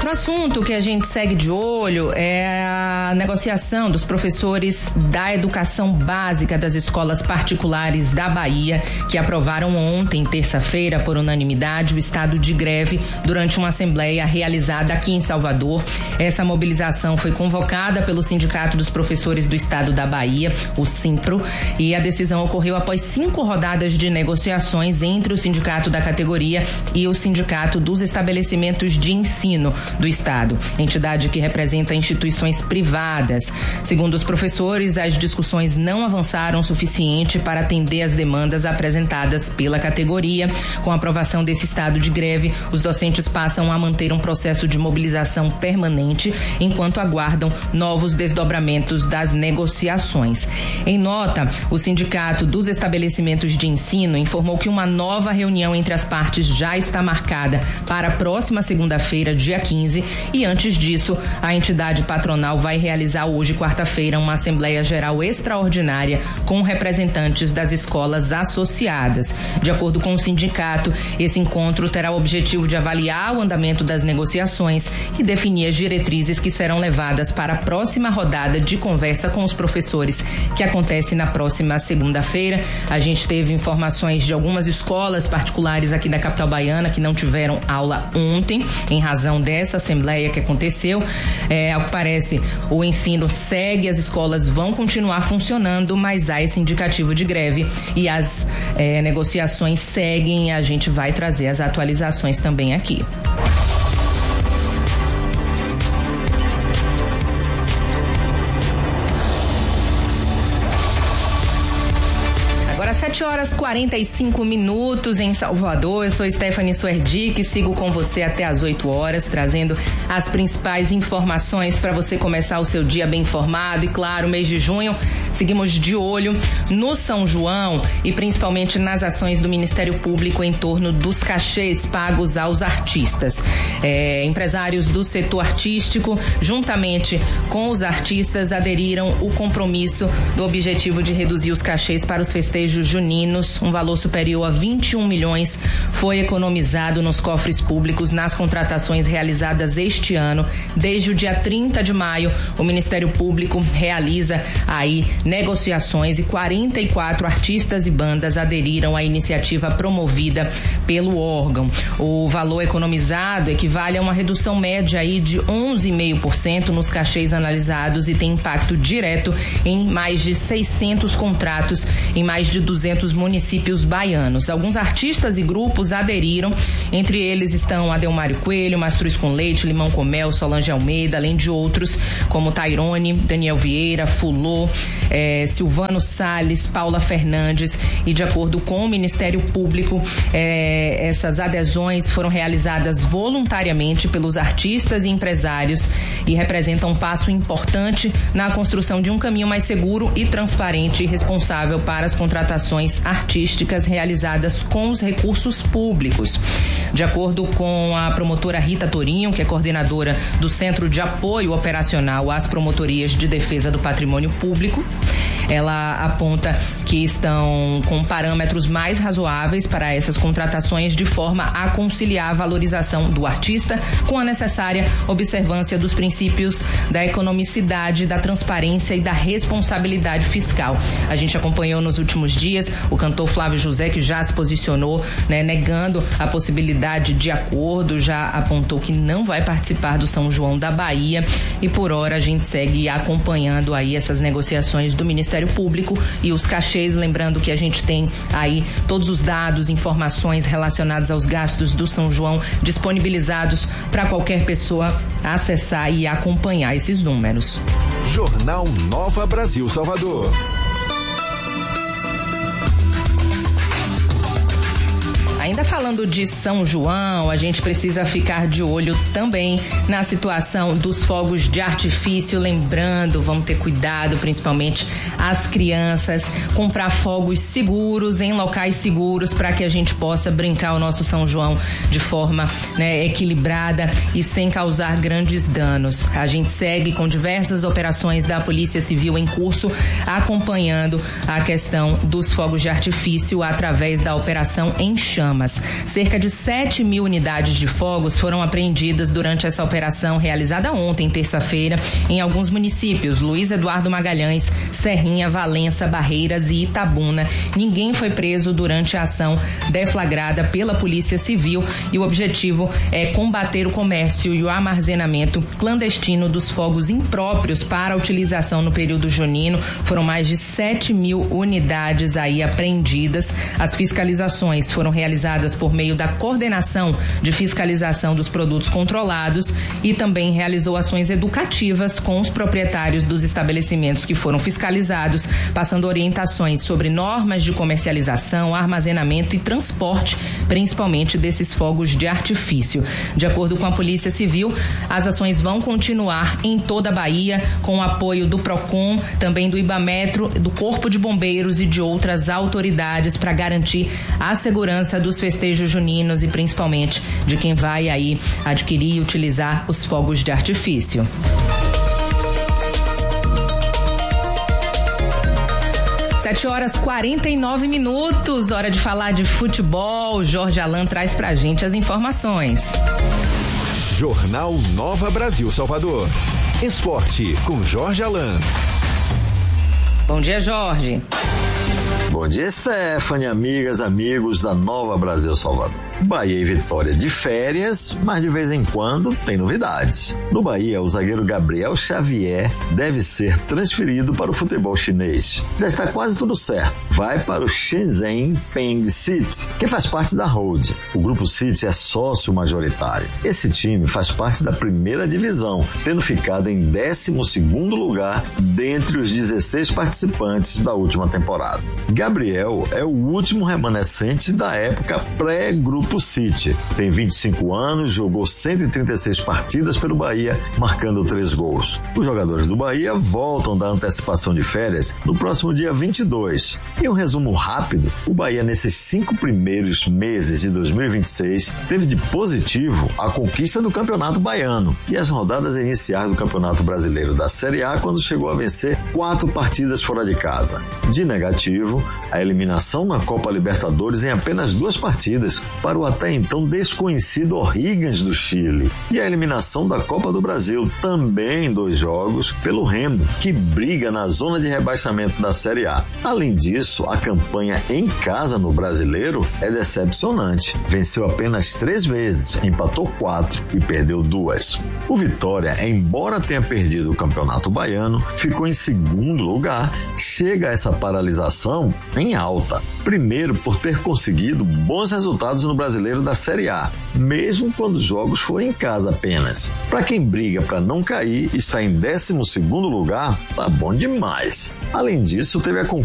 Outro assunto que a gente segue de olho é a negociação dos professores da educação básica das escolas particulares da Bahia, que aprovaram ontem, terça-feira, por unanimidade, o estado de greve durante uma assembleia realizada aqui em Salvador. Essa mobilização foi convocada pelo Sindicato dos Professores do Estado da Bahia, o SINPRO, e a decisão ocorreu após 5 rodadas de negociações entre o sindicato da categoria e o Sindicato dos Estabelecimentos de Ensino do Estado, entidade que representa instituições privadas. Segundo os professores, as discussões não avançaram o suficiente para atender as demandas apresentadas pela categoria. Com a aprovação desse estado de greve, os docentes passam a manter um processo de mobilização permanente enquanto aguardam novos desdobramentos das negociações. Em nota, o Sindicato dos Estabelecimentos de Ensino informou que uma nova reunião entre as partes já está marcada para a próxima segunda-feira, dia 15, e antes disso, a entidade patronal vai realizar hoje, quarta-feira, uma Assembleia Geral Extraordinária com representantes das escolas associadas. De acordo com o sindicato, esse encontro terá o objetivo de avaliar o andamento das negociações e definir as diretrizes que serão levadas para a próxima rodada de conversa com os professores, que acontece na próxima segunda-feira. A gente teve informações de algumas escolas particulares aqui da capital baiana que não tiveram aula ontem, em razão dessa assembleia que aconteceu. Ao que parece, o ensino segue, as escolas vão continuar funcionando, mas há esse indicativo de greve e as negociações seguem. A gente vai trazer as atualizações também aqui. Agora 7h45 em Salvador. Eu sou Stephanie Suerdic, sigo com você até às 8 horas, trazendo as principais informações para você começar o seu dia bem informado. E claro, mês de junho, seguimos de olho no São João e principalmente nas ações do Ministério Público em torno dos cachês pagos aos artistas. Empresários do setor artístico, juntamente com os artistas, aderiram o compromisso do objetivo de reduzir os cachês para os festejos juninos. Um valor superior a 21 milhões foi economizado nos cofres públicos nas contratações realizadas este ano. Desde o dia 30 de maio, o Ministério Público realiza aí negociações e 44 artistas e bandas aderiram à iniciativa promovida pelo órgão. O valor economizado equivale a uma redução média aí de 11,5% nos cachês analisados e tem impacto direto em mais de 600 contratos em mais de 200 municípios baianos. Alguns artistas e grupos aderiram, entre eles estão Adelmário Coelho, Mastruz com Leite, Limão com Mel, Solange Almeida, além de outros como Tairone, Daniel Vieira, Fulô, Silvano Salles, Paula Fernandes. E de acordo com o Ministério Público, essas adesões foram realizadas voluntariamente pelos artistas e empresários e representam um passo importante na construção de um caminho mais seguro e transparente e responsável para as contratações artísticas realizadas com os recursos públicos. De acordo com a promotora Rita Torinho, que é coordenadora do Centro de Apoio Operacional às Promotorias de Defesa do Patrimônio Público, ela aponta que estão com parâmetros mais razoáveis para essas contratações, de forma a conciliar a valorização do artista com a necessária observância dos princípios da economicidade, da transparência e da responsabilidade fiscal. A gente acompanhou nos últimos dias o cantor Flávio José, que já se posicionou, negando a possibilidade de acordo, já apontou que não vai participar do São João da Bahia, e por hora a gente segue acompanhando aí essas negociações do Ministério Público e os cachês, lembrando que a gente tem aí todos os dados, informações relacionadas aos gastos do São João disponibilizados para qualquer pessoa acessar e acompanhar esses números. Jornal Nova Brasil Salvador. Ainda falando de São João, a gente precisa ficar de olho também na situação dos fogos de artifício. Lembrando, vamos ter cuidado, principalmente as crianças, comprar fogos seguros em locais seguros para que a gente possa brincar o nosso São João de forma equilibrada e sem causar grandes danos. A gente segue com diversas operações da Polícia Civil em curso, acompanhando a questão dos fogos de artifício através da Operação Em Chamas. armas. Cerca de 7.000 unidades de fogos foram apreendidas durante essa operação realizada ontem, terça-feira, em alguns municípios: Luiz Eduardo Magalhães, Serrinha, Valença, Barreiras e Itabuna. Ninguém foi preso durante a ação deflagrada pela Polícia Civil e o objetivo é combater o comércio e o armazenamento clandestino dos fogos impróprios para a utilização no período junino. Foram mais de 7.000 unidades aí apreendidas. As fiscalizações foram realizadas por meio da Coordenação de Fiscalização dos Produtos Controlados e também realizou ações educativas com os proprietários dos estabelecimentos que foram fiscalizados, passando orientações sobre normas de comercialização, armazenamento e transporte, principalmente desses fogos de artifício. De acordo com a Polícia Civil, as ações vão continuar em toda a Bahia, com o apoio do PROCON, também do IBAMETRO, do Corpo de Bombeiros e de outras autoridades para garantir a segurança dos festejos juninos e principalmente de quem vai aí adquirir e utilizar os fogos de artifício. 7h49, hora de falar de futebol. Jorge Alain traz pra gente as informações. Jornal Nova Brasil Salvador. Esporte com Jorge Alain. Bom dia, Jorge. Bom dia, Stephanie, amigas, amigos da Nova Brasil Salvador. Bahia e Vitória de férias, mas de vez em quando tem novidades. No Bahia, o zagueiro Gabriel Xavier deve ser transferido para o futebol chinês. Já está quase tudo certo. Vai para o Shenzhen Peng City, que faz parte da Hold. O Grupo City é sócio majoritário. Esse time faz parte da primeira divisão, tendo ficado em 12º lugar dentre os 16 participantes da última temporada. Gabriel é o último remanescente da época pré-Grupo City. Tem 25 anos, jogou 136 partidas pelo Bahia, marcando 3 gols. Os jogadores do Bahia voltam da antecipação de férias no próximo dia 22. Em um resumo rápido, o Bahia nesses 5 primeiros meses de 2026 teve de positivo a conquista do Campeonato Baiano e as rodadas iniciais do Campeonato Brasileiro da Série A, quando chegou a vencer 4 partidas fora de casa. De negativo, a eliminação na Copa Libertadores em apenas 2 partidas para o até então desconhecido O'Higgins do Chile, e a eliminação da Copa do Brasil, também em 2 jogos, pelo Remo, que briga na zona de rebaixamento da Série A. Além disso, a campanha em casa no Brasileiro é decepcionante. Venceu apenas 3 vezes, empatou 4 e perdeu 2. O Vitória, embora tenha perdido o Campeonato Baiano, ficou em 2º lugar, chega a essa paralisação em alta. Primeiro, por ter conseguido bons resultados no Brasileiro da Série A, mesmo quando os jogos forem em casa apenas. Para quem briga para não cair, está em 12º lugar, tá bom demais. Além disso, teve a